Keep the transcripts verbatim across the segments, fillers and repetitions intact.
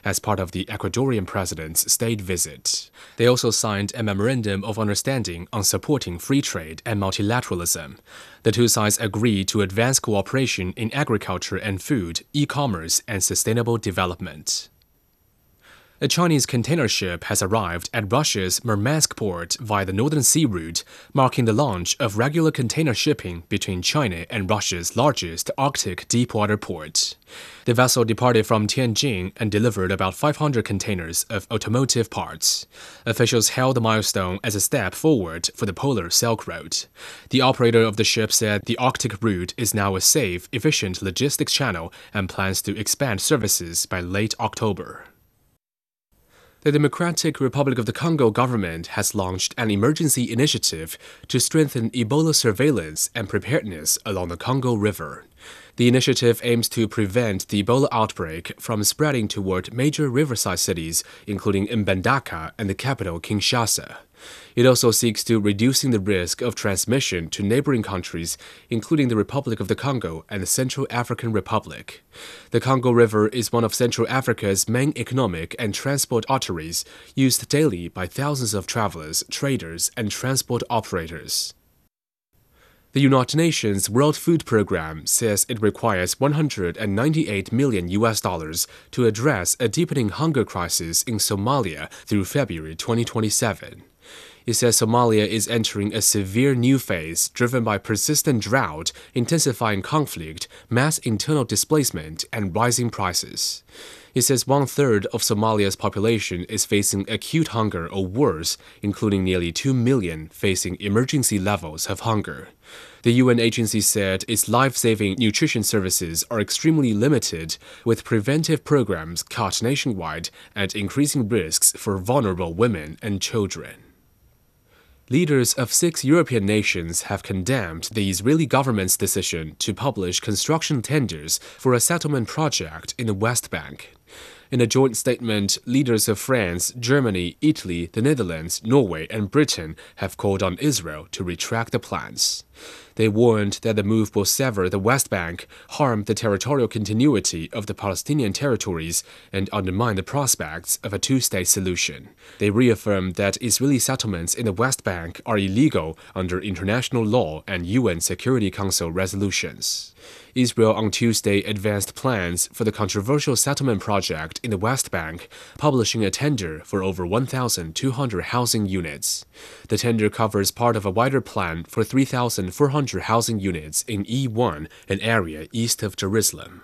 as part of the Ecuadorian president's state visit. They also signed a memorandum of understanding on supporting free trade and multilateralism. The two sides agreed to advance cooperation in agriculture and food, e-commerce, and sustainable development. A Chinese container ship has arrived at Russia's Murmansk port via the Northern Sea route, marking the launch of regular container shipping between China and Russia's largest Arctic deepwater port. The vessel departed from Tianjin and delivered about five hundred containers of automotive parts. Officials hailed the milestone as a step forward for the Polar Silk Road. The operator of the ship said the Arctic route is now a safe, efficient logistics channel and plans to expand services by late October. The Democratic Republic of the Congo government has launched an emergency initiative to strengthen Ebola surveillance and preparedness along the Congo River. The initiative aims to prevent the Ebola outbreak from spreading toward major riverside cities, including Mbandaka and the capital Kinshasa. It also seeks to reducing the risk of transmission to neighboring countries, including the Republic of the Congo and the Central African Republic. The Congo River is one of Central Africa's main economic and transport arteries, used daily by thousands of travelers, traders, and transport operators. The United Nations World Food Programme says it requires one hundred ninety-eight million U S dollars to address a deepening hunger crisis in Somalia through February twenty twenty-seven. It says Somalia is entering a severe new phase driven by persistent drought, intensifying conflict, mass internal displacement, and rising prices. It says one-third of Somalia's population is facing acute hunger or worse, including nearly two million facing emergency levels of hunger. The U N agency said its life-saving nutrition services are extremely limited, with preventive programs cut nationwide and increasing risks for vulnerable women and children. Leaders of six European nations have condemned the Israeli government's decision to publish construction tenders for a settlement project in the West Bank. In a joint statement, leaders of France, Germany, Italy, the Netherlands, Norway, and Britain have called on Israel to retract the plans. They warned that the move will sever the West Bank, harm the territorial continuity of the Palestinian territories, and undermine the prospects of a two-state solution. They reaffirmed that Israeli settlements in the West Bank are illegal under international law and U N Security Council resolutions. Israel on Tuesday advanced plans for the controversial settlement project in the West Bank, publishing a tender for over one thousand two hundred housing units. The tender covers part of a wider plan for three thousand four hundred housing units in E one, an area east of Jerusalem.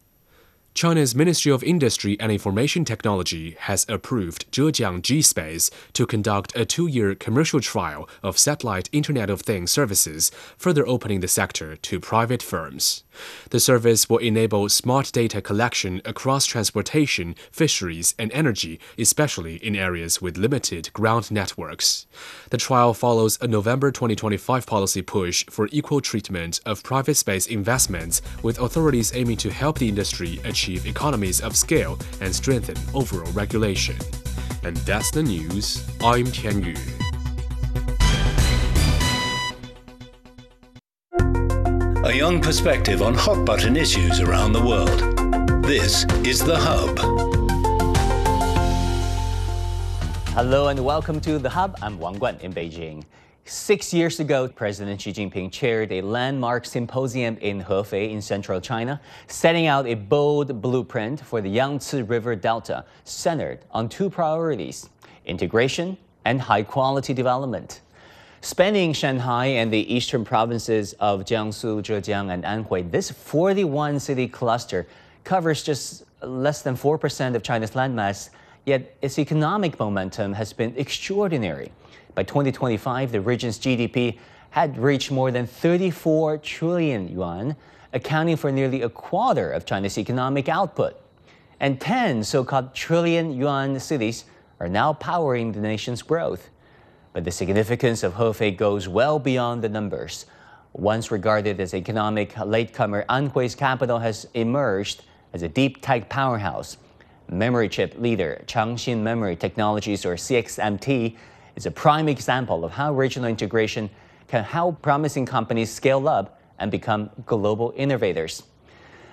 China's Ministry of Industry and Information Technology has approved Zhejiang G-Space to conduct a two-year commercial trial of satellite Internet of Things services, further opening the sector to private firms. The service will enable smart data collection across transportation, fisheries, and energy, especially in areas with limited ground networks. The trial follows a November twenty twenty-five policy push for equal treatment of private space investments, with authorities aiming to help the industry achieve achieve economies of scale and strengthen overall regulation. And that's the news. I'm Tian Yu. A young perspective on hot-button issues around the world. This is The Hub. Hello and welcome to The Hub. I'm Wang Guan in Beijing. Six years ago, President Xi Jinping chaired a landmark symposium in Hefei in central China, setting out a bold blueprint for the Yangtze River Delta, centered on two priorities: integration and high-quality development. Spanning Shanghai and the eastern provinces of Jiangsu, Zhejiang, and Anhui, this forty-one city cluster covers just less than four percent of China's landmass, yet its economic momentum has been extraordinary. By twenty twenty-five, the region's G D P had reached more than thirty-four trillion yuan, accounting for nearly a quarter of China's economic output. And ten so-called trillion yuan cities are now powering the nation's growth. But the significance of Hefei goes well beyond the numbers. Once regarded as economic latecomer, Anhui's capital has emerged as a deep tech powerhouse. Memory chip leader Changxin Memory Technologies, or C X M T, is a prime example of how regional integration can help promising companies scale up and become global innovators.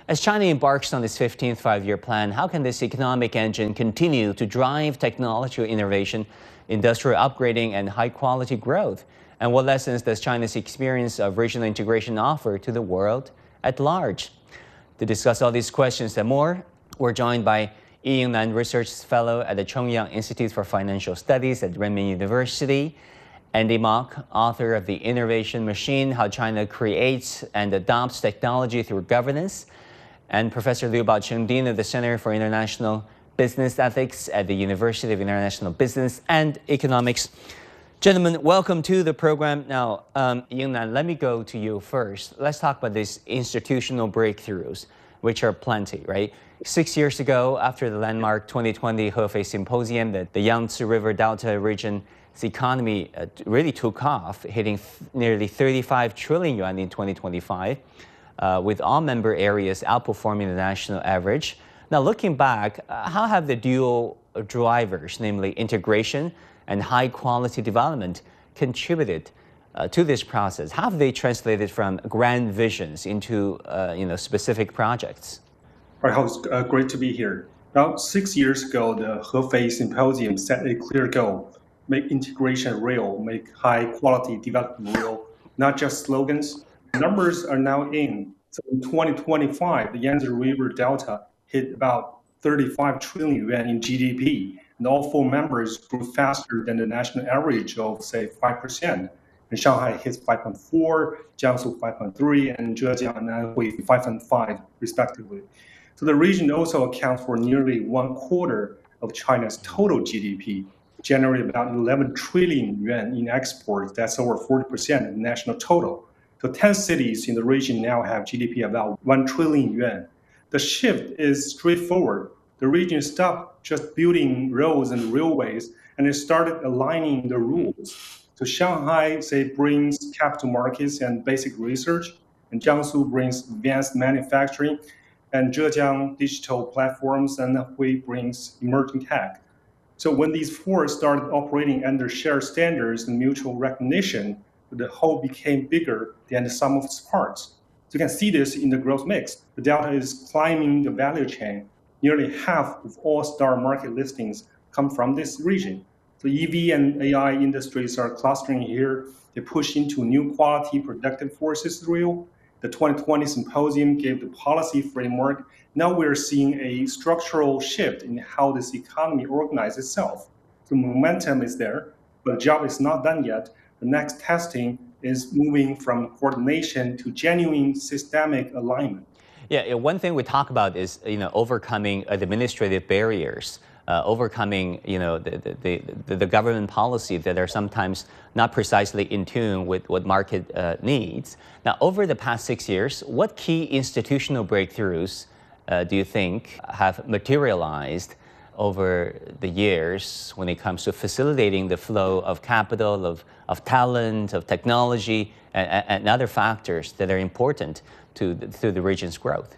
As China embarks on its fifteenth five-year plan, how can this economic engine continue to drive technological innovation, industrial upgrading, and high-quality growth? And what lessons does China's experience of regional integration offer to the world at large? To discuss all these questions and more, we're joined by Yi Yingnan Research Fellow at the Chongyang Institute for Financial Studies at Renmin University, Andy Mok, author of The Innovation Machine, How China Creates and Adopts Technology Through Governance, and Professor Liu Baocheng, Dean of the Center for International Business Ethics at the University of International Business and Economics. Gentlemen, welcome to the program. Now, um, Yingnan, let me go to you first. Let's talk about these institutional breakthroughs, which are plenty, right? Six years ago, after the landmark twenty twenty Hefei Symposium, the, the Yangtze River Delta region's economy uh, really took off, hitting th- nearly thirty-five trillion yuan in twenty twenty-five, uh, with all member areas outperforming the national average. Now, looking back, uh, how have the dual drivers, namely integration and high-quality development, contributed uh, to this process? How have they translated from grand visions into uh, you know, specific projects? Right, it's uh, great to be here. About six years ago, the Hefei Symposium set a clear goal: make integration real, make high-quality development real, not just slogans. Numbers are now in. So in twenty twenty-five, the Yangtze River Delta hit about thirty-five trillion yuan in G D P, and all four members grew faster than the national average of, say, five percent. And Shanghai hit five point four, Jiangsu five point three, and Zhejiang and Anhui five point five, respectively. So the region also accounts for nearly one quarter of China's total G D P, generating about eleven trillion yuan in exports. That's over forty percent of the national total. So ten cities in the region now have G D P about one trillion yuan. The shift is straightforward. The region stopped just building roads and railways, and it started aligning the rules. So Shanghai, say, brings capital markets and basic research, and Jiangsu brings advanced manufacturing, and Zhejiang digital platforms, and Anhui brings emerging tech. So when these four started operating under shared standards and mutual recognition, the whole became bigger than the sum of its parts. So you can see this in the growth mix. The Delta is climbing the value chain. Nearly half of all star market listings come from this region. So E V and A I industries are clustering here. They push into new quality productive forces real. The twenty twenty symposium gave the policy framework. Now we're seeing a structural shift in how this economy organizes itself. The momentum is there, but the job is not done yet. The next testing is moving from coordination to genuine systemic alignment. Yeah, one thing we talk about is you know overcoming administrative barriers, uh, overcoming you know the, the, the, the government policy that are sometimes not precisely in tune with what market uh, needs. Now, over the past six years, what key institutional breakthroughs uh, do you think have materialized over the years when it comes to facilitating the flow of capital, of, of talent, of technology, and, and other factors that are important to the, to the region's growth?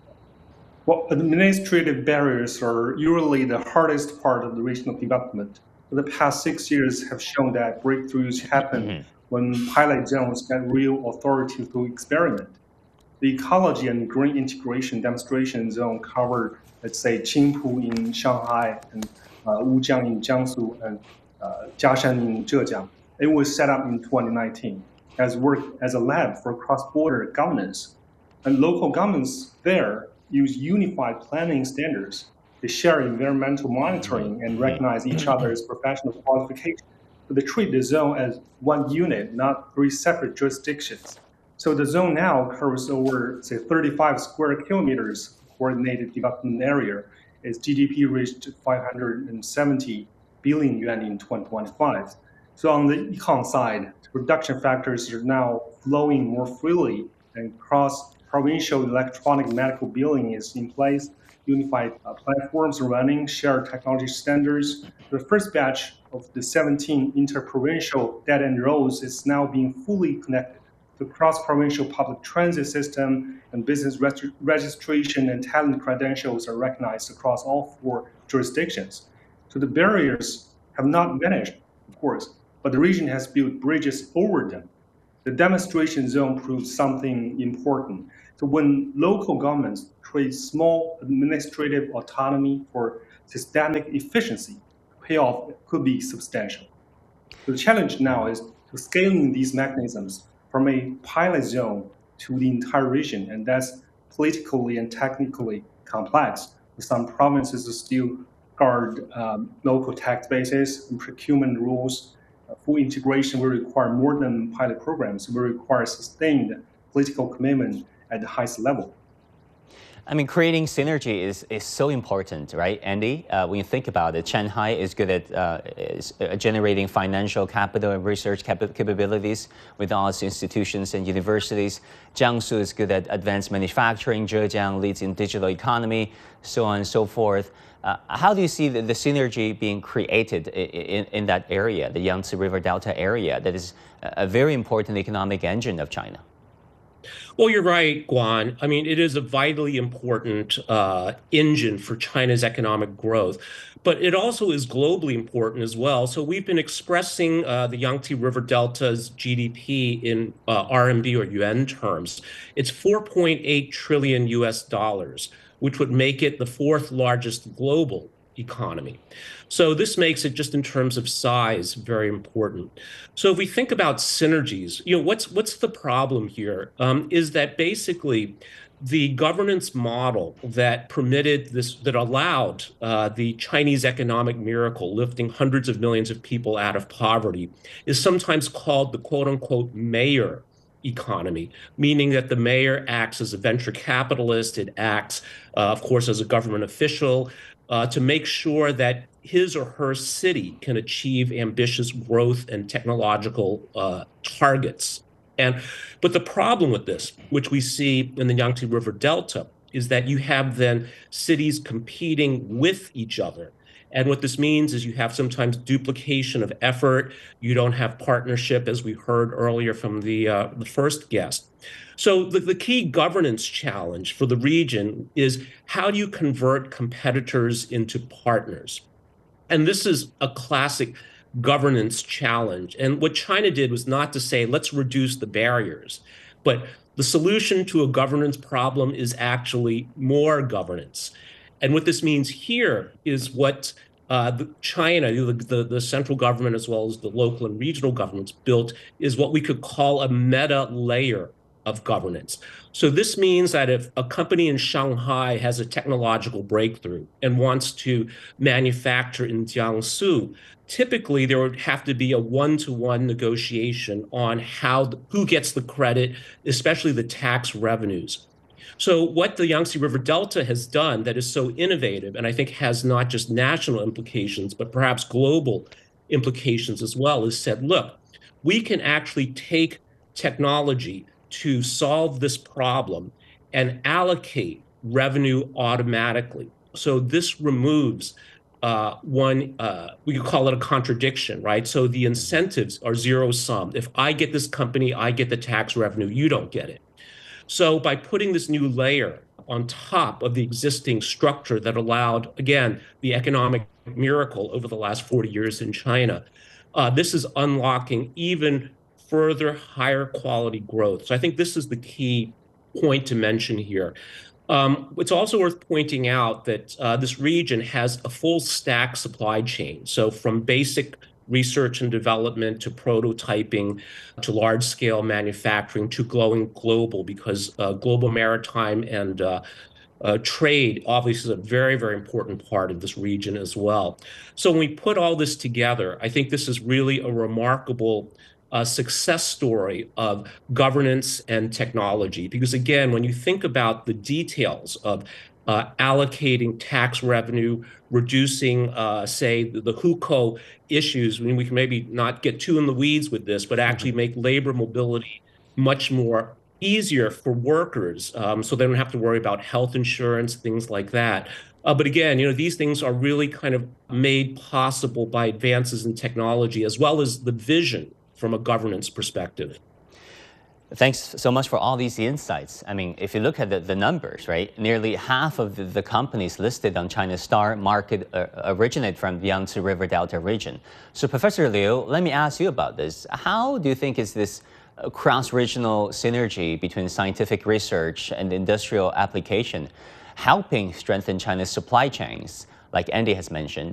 Well, administrative barriers are usually the hardest part of the regional development. The past six years have shown that breakthroughs happen mm-hmm. when pilot zones get real authority to experiment. The ecology and green integration demonstration zone covered, let's say, Qingpu in Shanghai and uh, Wujiang in Jiangsu and uh, Jiashan in Zhejiang. It was set up in twenty nineteen. It has worked as a lab for cross-border governance. And local governments there use unified planning standards. They share environmental monitoring and recognize each other's professional qualifications. But they treat the zone as one unit, not three separate jurisdictions. So the zone now covers over, say, thirty-five square kilometers of coordinated development area. Its G D P reached five hundred seventy billion yuan in twenty twenty-five. So on the econ side, production factors are now flowing more freely, and cross-provincial electronic medical billing is in place. Unified uh, platforms are running, shared technology standards. The first batch of the seventeen inter-provincial dead-end roads is now being fully connected. The cross-provincial public transit system and business reg- registration and talent credentials are recognized across all four jurisdictions. So the barriers have not vanished, of course, but the region has built bridges over them. The demonstration zone proves something important. So when local governments trade small administrative autonomy for systemic efficiency, payoff could be substantial. The challenge now is to scaling these mechanisms from a pilot zone to the entire region, and that's politically and technically complex. Some provinces still guard um, local tax bases and procurement rules. Uh, full integration will require more than pilot programs. It will require sustained political commitment at the highest level. I mean, creating synergy is, is so important, right, Andy? Uh, when you think about it, Shanghai is good at uh, is, uh, generating financial capital and research cap- capabilities with all its institutions and universities. Jiangsu is good at advanced manufacturing. Zhejiang leads in digital economy, so on and so forth. Uh, how do you see the, the synergy being created in, in, in that area, the Yangtze River Delta area, that is a very important economic engine of China? Well, you're right, Guan. I mean, it is a vitally important uh, engine for China's economic growth, but it also is globally important as well. So we've been expressing uh, the Yangtze River Delta's G D P in uh, R M B or yuan terms. It's four point eight trillion U S dollars, which would make it the fourth largest global economy. So this makes it, just in terms of size, very important. So if we think about synergies, you know, what's what's the problem here? Um, is that basically the governance model that permitted this, that allowed uh, the Chinese economic miracle, lifting hundreds of millions of people out of poverty, is sometimes called the quote-unquote mayor economy, meaning that the mayor acts as a venture capitalist. It acts, uh, of course, as a government official uh, to make sure that his or her city can achieve ambitious growth and technological uh, targets. And but the problem with this, which we see in the Yangtze River Delta, is that you have then cities competing with each other. And what this means is you have sometimes duplication of effort. You don't have partnership, as we heard earlier from the uh, the first guest. So the, the key governance challenge for the region is, how do you convert competitors into partners? And this is a classic governance challenge. And what China did was not to say, let's reduce the barriers, but the solution to a governance problem is actually more governance. And what this means here is what uh, the China, the, the, the central government, as well as the local and regional governments, built, is what we could call a meta layer of governance. So this means that if a company in Shanghai has a technological breakthrough and wants to manufacture in Jiangsu, typically there would have to be a one-to-one negotiation on how, who gets the credit, especially the tax revenues. So what the Yangtze River Delta has done that is so innovative, and I think has not just national implications, but perhaps global implications as well, is said, look, we can actually take technology to solve this problem and allocate revenue automatically. So this removes uh, one, uh, we could call it a contradiction, right? So the incentives are zero sum. If I get this company, I get the tax revenue, you don't get it. So by putting this new layer on top of the existing structure that allowed, again, the economic miracle over the last forty years in China, uh, this is unlocking even further higher quality growth. So I think this is the key point to mention here. Um, it's also worth pointing out that uh, this region has a full stack supply chain. So from basic research and development to prototyping to large scale manufacturing to going global, because uh, global maritime and uh, uh, trade obviously is a very, very important part of this region as well. So when we put all this together, I think this is really a remarkable uh, success story of governance and technology. Because again, when you think about the details of Uh, allocating tax revenue, reducing, uh, say, the, the hukou issues. I mean, we can maybe not get too in the weeds with this, but actually make labor mobility much more easier for workers, um, so they don't have to worry about health insurance, things like that. Uh, but again, you know, these things are really kind of made possible by advances in technology, as well as the vision from a governance perspective. Thanks so much for all these insights. I mean, if you look at the, the numbers, right, nearly half of the, the companies listed on China's STAR Market uh, originate from the Yangtze River Delta region. So, Professor Liu, let me ask you about this. How do you think is this a cross-regional synergy between scientific research and industrial application, helping strengthen China's supply chains, like Andy has mentioned.